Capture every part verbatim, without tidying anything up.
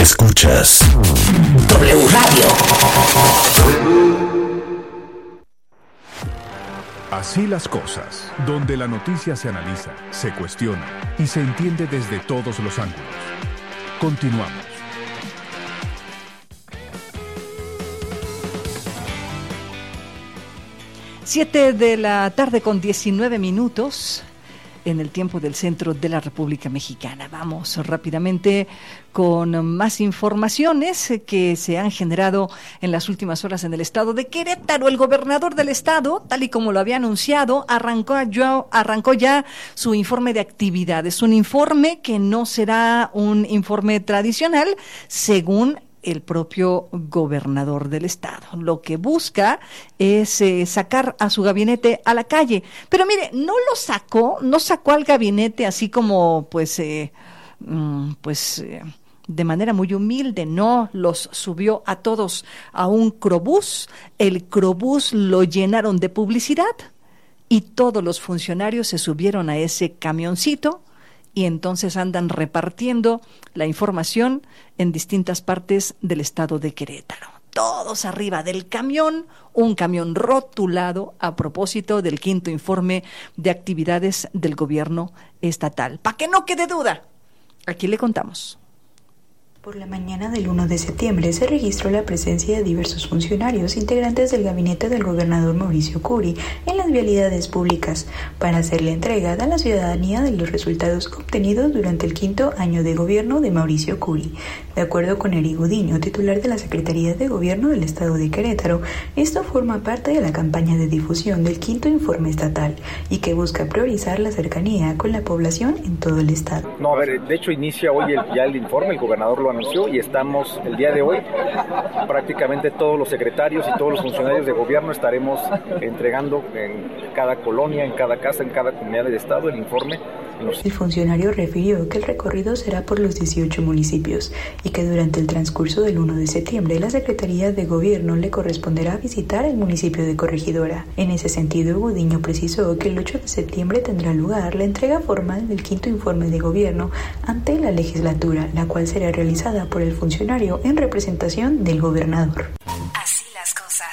Escuchas W Radio. Así las cosas, donde la noticia se analiza, se cuestiona y se entiende desde todos los ángulos. Continuamos. Siete de la tarde con diecinueve minutos en el tiempo del centro de la República Mexicana. Vamos rápidamente con más informaciones que se han generado en las últimas horas en el estado de Querétaro. El gobernador del estado, tal y como lo había anunciado, arrancó ya, arrancó ya su informe de actividades. Un informe que no será un informe tradicional, según el propio gobernador del estado. Lo que busca es eh, sacar a su gabinete a la calle. Pero mire, no lo sacó, no sacó al gabinete así como, pues, eh, pues, eh, de manera muy humilde, no, los subió a todos a un crobús. El crobús lo llenaron de publicidad y todos los funcionarios se subieron a ese camioncito y entonces andan repartiendo la información en distintas partes del estado de Querétaro. Todos arriba del camión, un camión rotulado a propósito del quinto informe de actividades del gobierno estatal. Para que no quede duda, aquí le contamos. Por la mañana del uno de septiembre se registró la presencia de diversos funcionarios integrantes del gabinete del gobernador Mauricio Curi en las vialidades públicas para hacerle entrega a la ciudadanía de los resultados obtenidos durante el quinto año de gobierno de Mauricio Curi. De acuerdo con Eri Gudiño, titular de la Secretaría de Gobierno del Estado de Querétaro, esto forma parte de la campaña de difusión del quinto informe estatal y que busca priorizar la cercanía con la población en todo el estado. No, a ver, de hecho inicia hoy el, ya el informe, el gobernador lo anunció y estamos el día de hoy, prácticamente todos los secretarios y todos los funcionarios de gobierno estaremos entregando en cada colonia, en cada casa, en cada comunidad del estado el informe. El funcionario refirió que el recorrido será por los dieciocho municipios y que durante el transcurso del uno de septiembre la Secretaría de Gobierno le corresponderá visitar el municipio de Corregidora. En ese sentido, Gudiño precisó que el ocho de septiembre tendrá lugar la entrega formal del quinto informe de gobierno ante la legislatura, la cual será realizada por el funcionario en representación del gobernador. Así las cosas.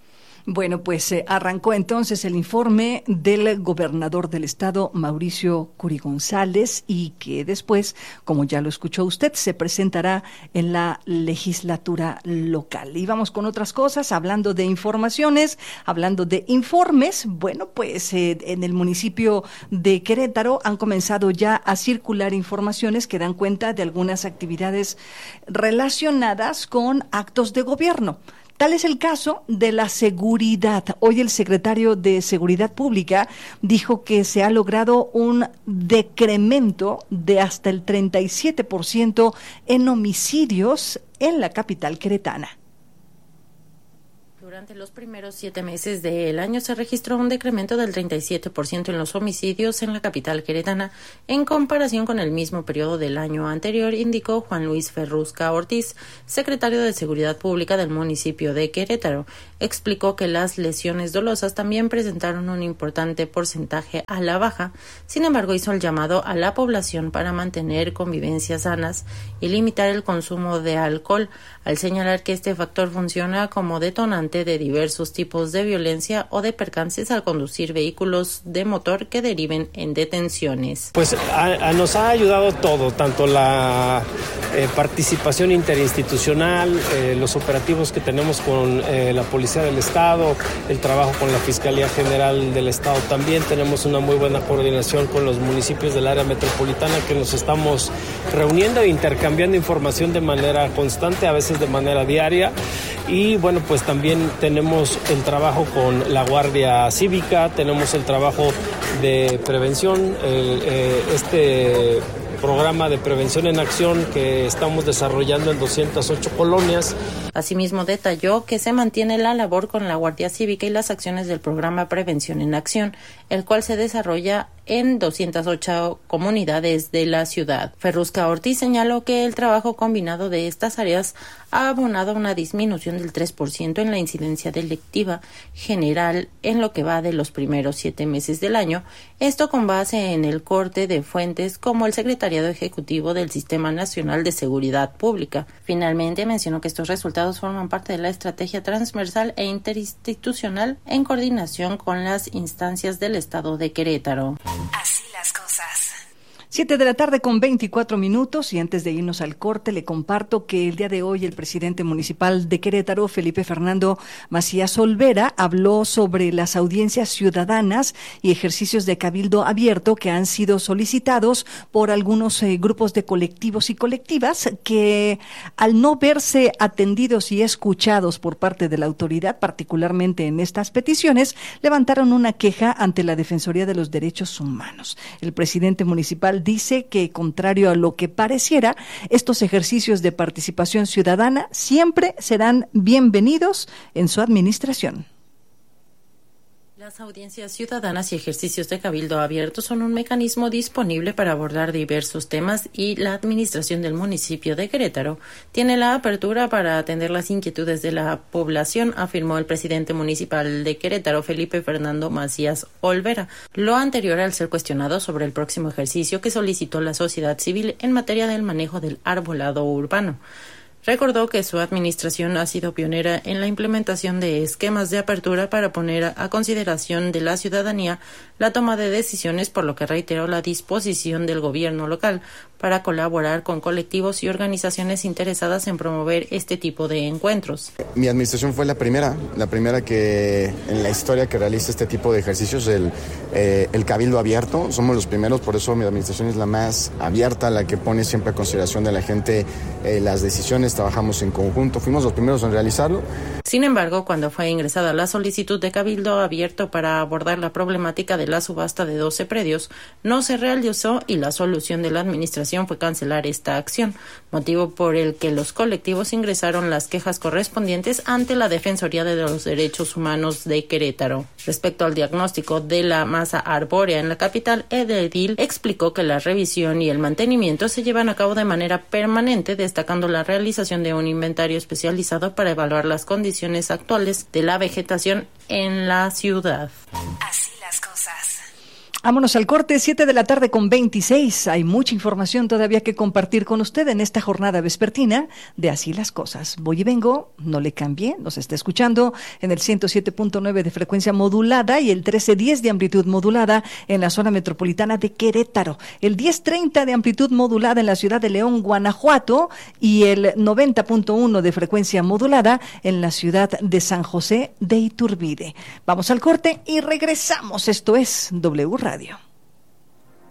Bueno, pues eh, arrancó entonces el informe del gobernador del estado, Mauricio Curi González, y que después, como ya lo escuchó usted, se presentará en la legislatura local. Y vamos con otras cosas, hablando de informaciones, hablando de informes. Bueno, pues eh, en el municipio de Querétaro han comenzado ya a circular informaciones que dan cuenta de algunas actividades relacionadas con actos de gobierno. Tal es el caso de la seguridad. Hoy el secretario de Seguridad Pública dijo que se ha logrado un decremento de hasta el treinta y siete por ciento en homicidios en la capital queretana. Durante los primeros siete meses del año se registró un decremento del treinta y siete por ciento en los homicidios en la capital queretana en comparación con el mismo periodo del año anterior, indicó Juan Luis Ferrusca Ortiz, secretario de Seguridad Pública del municipio de Querétaro. Explicó que las lesiones dolosas también presentaron un importante porcentaje a la baja. Sin embargo, hizo el llamado a la población para mantener convivencias sanas y limitar el consumo de alcohol, al señalar que este factor funciona como detonante de diversos tipos de violencia o de percances al conducir vehículos de motor que deriven en detenciones. Pues a, a nos ha ayudado todo, tanto la eh, participación interinstitucional, eh, los operativos que tenemos con eh, la Policía del Estado, el trabajo con la Fiscalía General del Estado también. Tenemos una muy buena coordinación con los municipios del área metropolitana que nos estamos reuniendo e intercambiando información de manera constante, a veces de manera diaria. Y bueno, pues también tenemos el trabajo con la Guardia Cívica, tenemos el trabajo de prevención, el, eh, este programa de prevención en acción que estamos desarrollando en doscientas ocho colonias. Asimismo, detalló que se mantiene la labor con la Guardia Cívica y las acciones del programa Prevención en Acción, el cual se desarrolla en doscientas ocho comunidades de la ciudad. Ferrusca Ortiz señaló que el trabajo combinado de estas áreas ha abonado a una disminución del tres por ciento en la incidencia delictiva general en lo que va de los primeros siete meses del año, esto con base en el corte de fuentes como el Secretariado Ejecutivo del Sistema Nacional de Seguridad Pública. Finalmente mencionó que estos resultados forman parte de la estrategia transversal e interinstitucional en coordinación con las instancias del Estado de Querétaro. Así las cosas. Siete de la tarde con veinticuatro minutos, y antes de irnos al corte le comparto que el día de hoy el presidente municipal de Querétaro, Felipe Fernando Macías Olvera, habló sobre las audiencias ciudadanas y ejercicios de cabildo abierto que han sido solicitados por algunos eh, grupos de colectivos y colectivas que, al no verse atendidos y escuchados por parte de la autoridad, particularmente en estas peticiones, levantaron una queja ante la Defensoría de los Derechos Humanos. El presidente municipal dice que, contrario a lo que pareciera, estos ejercicios de participación ciudadana siempre serán bienvenidos en su administración. Las audiencias ciudadanas y ejercicios de cabildo abierto son un mecanismo disponible para abordar diversos temas, y la administración del municipio de Querétaro tiene la apertura para atender las inquietudes de la población, afirmó el presidente municipal de Querétaro, Felipe Fernando Macías Olvera. Lo anterior al ser cuestionado sobre el próximo ejercicio que solicitó la sociedad civil en materia del manejo del arbolado urbano. Recordó que su administración ha sido pionera en la implementación de esquemas de apertura para poner a consideración de la ciudadanía la toma de decisiones, por lo que reiteró la disposición del gobierno local para colaborar con colectivos y organizaciones interesadas en promover este tipo de encuentros. Mi administración fue la primera, la primera que en la historia que realiza este tipo de ejercicios, el, eh, el cabildo abierto. Somos los primeros, por eso mi administración es la más abierta, la que pone siempre a consideración de la gente eh, las decisiones. Trabajamos en conjunto, fuimos los primeros en realizarlo. Sin embargo, cuando fue ingresada la solicitud de cabildo abierto para abordar la problemática de la subasta de doce predios, no se realizó, y la solución de la administración fue cancelar esta acción, motivo por el que los colectivos ingresaron las quejas correspondientes ante la Defensoría de los Derechos Humanos de Querétaro. Respecto al diagnóstico de la masa arbórea en la capital, el edil explicó que la revisión y el mantenimiento se llevan a cabo de manera permanente, destacando la realización de un inventario especializado para evaluar las condiciones actuales de la vegetación en la ciudad. Así las cosas. Vámonos al corte, siete de la tarde con veintiséis. Hay mucha información todavía que compartir con usted en esta jornada vespertina de Así las Cosas. Voy y vengo, no le cambie, nos está escuchando en el ciento siete punto nueve de frecuencia modulada y el trece diez de amplitud modulada en la zona metropolitana de Querétaro, el diez treinta de amplitud modulada en la ciudad de León, Guanajuato, y el noventa punto uno de frecuencia modulada en la ciudad de San José de Iturbide. Vamos al corte y regresamos. Esto es W Radio.